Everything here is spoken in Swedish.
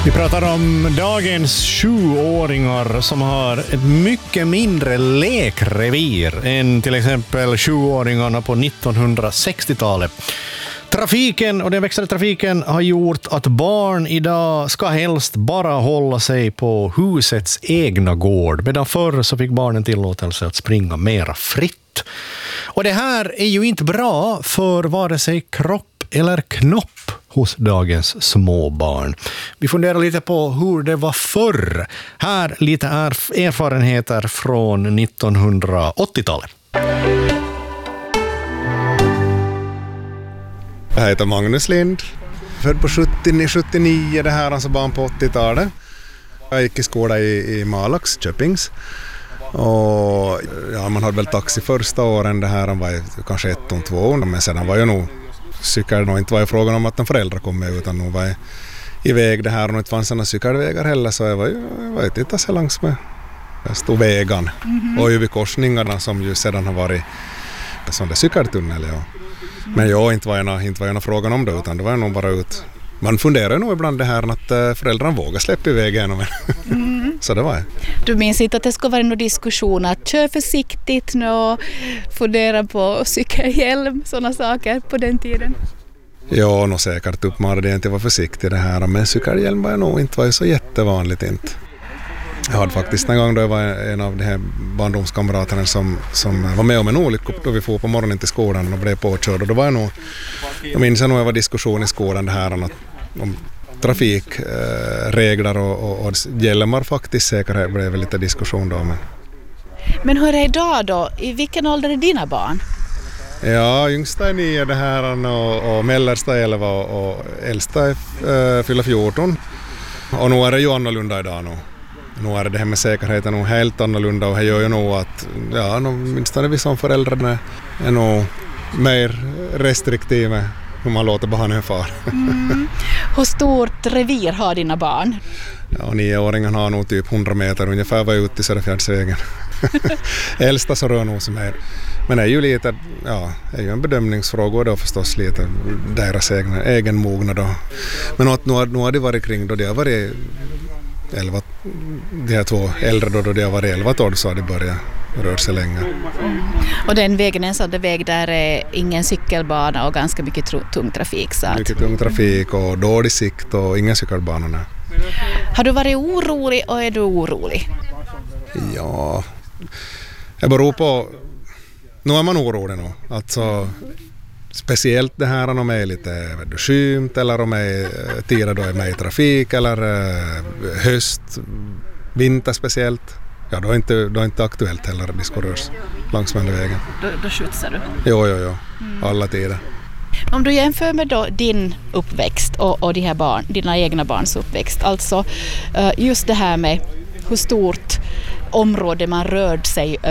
Vi pratar om dagens 7-åringar som har ett mycket mindre lekrevir än till exempel 7-åringarna på 1960-talet. Trafiken och den växande trafiken har gjort att barn idag ska helst bara hålla sig på husets egna gård, medan förr så fick barnen tillåtelse att springa mera fritt. Och det här är ju inte bra för vare sig kropp eller knopp hos dagens småbarn. Vi funderar lite på hur det var förr. Här lite erfarenheter från 1980-talet. Jag heter Magnus Lind. Född på 79, det här alltså barn på 80-talet. Jag gick i skola i Malax, Köpings. Och ja, man hade väl taxi första åren, det här var ju kanske 1 och 2, men sedan var ju nog cykel nog inte var ju frågan om att en förälder kom med, utan nog var iväg det här och inte fanns några cykelvägar heller, så jag var ju titta så längs med stod vägen och över korsningarna som ju sedan har varit sån där cykeltunnel. Ja. Men jag inte var några frågan om det, utan det var nog bara ut. Man funderar nog ibland det här att föräldrarna vågar släppa iväg igenom. Så det var det. Du minns inte att det ska vara någon diskussion att kör försiktigt nu och fundera på cykelhjälm, sådana saker på den tiden? Ja, nog säkert uppmanade jag inte att vara försiktig det här, men cykelhjälm var nog inte så jättevanligt inte. Jag hade faktiskt en gång då jag var en av de här barndomskamraterna som var med om en olycka då vi får på morgonen till skolan och blev påkörd. Och då var jag minns nog det var diskussion i skolan det här om trafikregler och hjälmar faktiskt säkert blev lite diskussion då. Men hur är det idag då? I vilken ålder är dina barn? Ja, yngsta är 9 det här och mellersta 11 och äldsta fyller 14. Och nu är det ju annorlunda idag nu. Nu är det här med säkerheten nog helt annorlunda och det gör ju nog att minst är vi som föräldrar är nog mer restriktiva hur man låter barnen fara. Hur stort revir har dina barn? Ja, 9-åringen har nog typ 100 meter ungefär var ute i Söderfjärdsvägen. Äldsta så rör nog som är. Men det är ju lite, är ju en bedömningsfråga då förstås lite deras egen mognad då. Men nu har det varit kring då det har varit 11, de här 2 äldre då det har varit 11 år så har det börjat röra sig länge. Och den vägen är en sån väg där är ingen cykelbana och ganska mycket tung trafik. Så mycket tung trafik och dålig sikt och ingen cykelbanor. Har du varit orolig och är du orolig? Ja, jag beror på. Nu är man orolig nu. Alltså, speciellt det här om de är lite skymt eller om är tider då är med i trafik eller höst, vinter speciellt. Ja, då är inte aktuellt heller att diskurrörs längs med vägen. Då skjutsar du? Jo. Alla tider. Om du jämför med då din uppväxt och de här dina egna barns uppväxt, alltså just det här med hur stort område man rörde sig